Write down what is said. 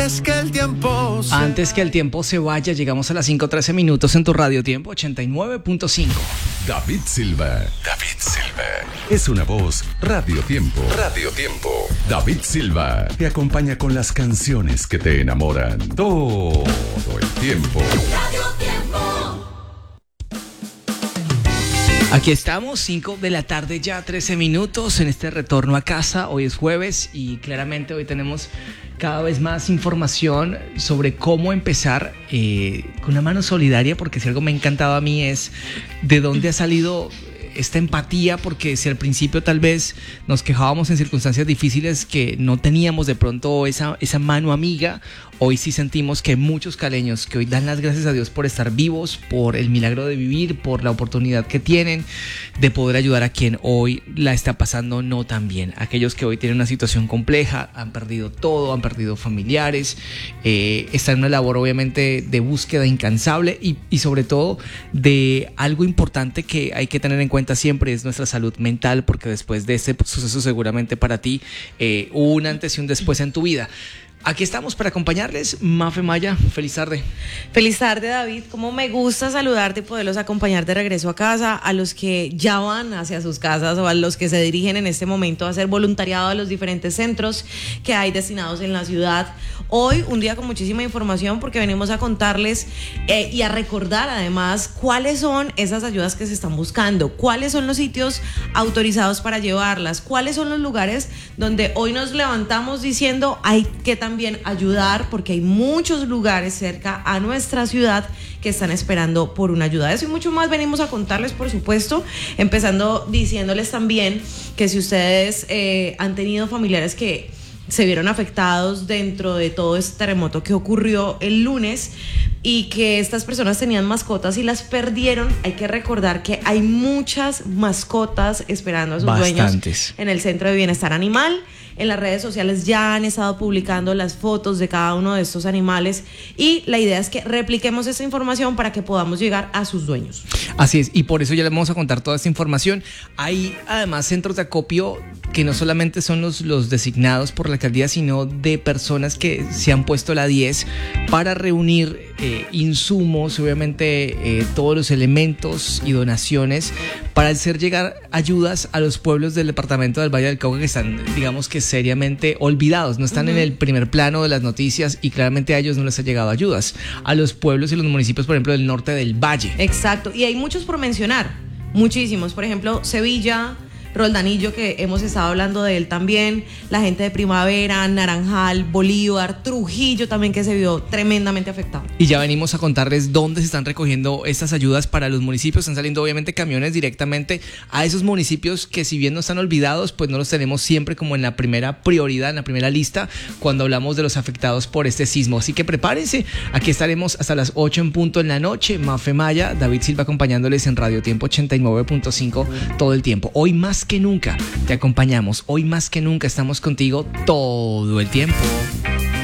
Antes que el tiempo se vaya, llegamos a las 5:13 minutos en tu Radio Tiempo 89.5. David Silva. Es una voz Radio Tiempo. David Silva te acompaña con las canciones que te enamoran todo el tiempo. Radio Tiempo. Aquí estamos, 5 de la tarde ya, 13 minutos en este retorno a casa. Hoy es jueves y claramente hoy tenemos cada vez más información sobre cómo empezar con una mano solidaria, porque si algo me ha encantado a mí es de dónde ha salido esta empatía, porque si al principio tal vez nos quejábamos en circunstancias difíciles que no teníamos de pronto esa mano amiga, hoy sí sentimos que muchos caleños que hoy dan las gracias a Dios por estar vivos, por el milagro de vivir, por la oportunidad que tienen de poder ayudar a quien hoy la está pasando no tan bien. Aquellos que hoy tienen una situación compleja, han perdido todo, han perdido familiares, están en una labor obviamente de búsqueda incansable y sobre todo de algo importante que hay que tener en cuenta siempre, es nuestra salud mental, porque después de este suceso seguramente para ti hubo un antes y un después en tu vida. Aquí estamos para acompañarles. Mafe Maya, feliz tarde. Feliz tarde, David. Cómo me gusta saludarte y poderlos acompañar de regreso a casa, a los que ya van hacia sus casas o a los que se dirigen en este momento a hacer voluntariado a los diferentes centros que hay destinados en la ciudad. Hoy, un día con muchísima información, porque venimos a contarles y a recordar además cuáles son esas ayudas que se están buscando, cuáles son los sitios autorizados para llevarlas, cuáles son los lugares donde hoy nos levantamos diciendo hay que también ayudar, porque hay muchos lugares cerca a nuestra ciudad que están esperando por una ayuda. Eso y mucho más venimos a contarles, por supuesto, empezando diciéndoles también que si ustedes han tenido familiares que se vieron afectados dentro de todo este terremoto que ocurrió el lunes y que estas personas tenían mascotas y las perdieron, hay que recordar que hay muchas mascotas esperando a sus dueños en el Centro de Bienestar Animal. En las redes sociales ya han estado publicando las fotos de cada uno de estos animales y la idea es que repliquemos esta información para que podamos llegar a sus dueños. Así es, y por eso ya les vamos a contar toda esta información. Hay además centros de acopio que no solamente son los designados por la alcaldía, sino de personas que se han puesto la 10 para reunir insumos, obviamente todos los elementos y donaciones para hacer llegar ayudas a los pueblos del departamento del Valle del Cauca que están, digamos que seriamente olvidados, no están en el primer plano de las noticias y claramente a ellos no les ha llegado ayudas. A los pueblos y los municipios, por ejemplo, del norte del Valle. Exacto, y hay muchos por mencionar, muchísimos, por ejemplo, Sevilla, Roldanillo, que hemos estado hablando de él también, la gente de Primavera, Naranjal, Bolívar, Trujillo también, que se vio tremendamente afectado. Y ya venimos a contarles dónde se están recogiendo estas ayudas para los municipios. Están saliendo obviamente camiones directamente a esos municipios que, si bien no están olvidados, pues no los tenemos siempre como en la primera prioridad, en la primera lista cuando hablamos de los afectados por este sismo. Así que prepárense, aquí estaremos hasta las 8 en punto en la noche. Mafe Maya, David Silva acompañándoles en Radio Tiempo 89.5 todo el tiempo. Hoy más que nunca te acompañamos, hoy más que nunca estamos contigo todo el tiempo.